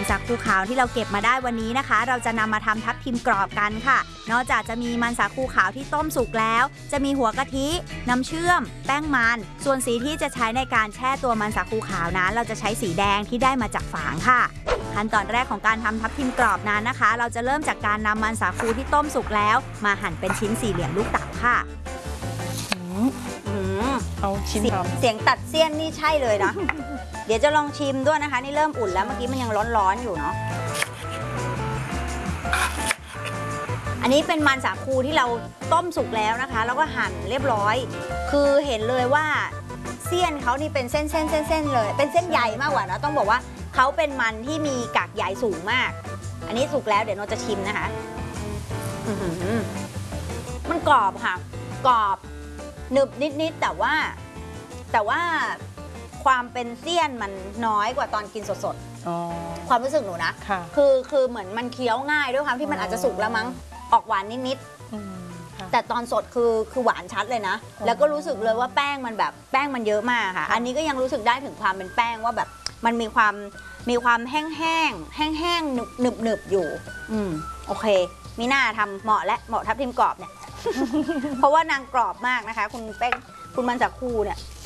สาคูขาวที่เราเก็บมาได้วันนี้นะคะเราจะนำมาทำทับทิมกรอบกันค่ะนอกจากจะมีมันสาคูขาวที่ต้มสุกแล้วจะมีหัวกะทิน้ำเชื่อมแป้งมันส่วนสีที่จะใช้ในการแช่ตัวมันสาคูขาวนั้นเราจะใช้สีแดงที่ได้มาจากฝางค่ะขั้นตอนแรกของการทำทับทิมกรอบนั้นนะคะเราจะเริ่มจากการนำมันสาคูที่ต้มสุกแล้วมาหั่นเป็นชิ้นสี่เหลี่ยมลูกเต๋าค่ะเอาชิมเสียงตัดเสี้ยนนี่ใช่เลยนะ เดี๋ยวจะลองชิมด้วยนะคะนี่เริ่มอุ่นแล้วเมื่อกี้มันยังร้อนๆอยู่เนาะอันนี้เป็นมันสาคูที่เราต้มสุกแล้วนะคะแล้วก็หั่นเรียบร้อยคือเห็นเลยว่าเสี้ยนเขานี่เป็นเส้นๆเลยเป็นเส้นใยมากกว่านะต้องบอกว่าเขาเป็นมันที่มีกากใยสูงมากอันนี้สุกแล้วเดี๋ยวโนจะชิมนะคะมันกรอบค่ะกรอบหนึบนิดๆแต่ว่าความเป็นเสี้ยนมันน้อยกว่าตอนกินสดๆความรู้สึกหนูนะคือเหมือนมันเคี้ยวง่ายด้วยความที่มันอาจจะสุกแล้วมั้งออกหวานนิดๆแต่ตอนสดคือหวานชัดเลยนะแล้วก็รู้สึกเลยว่าแป้งมันแบบแป้งมันเยอะมากค่ะอันนี้ก็ยังรู้สึกได้ถึงความเป็นแป้งว่าแบบมันมีความแห้งหนึบอยู่โอเคมีหน้าทำเหมาะทับทิมกรอบเนี่ย เพราะว่านางกรอบมากนะคะคุณมันสาคูเนี่ย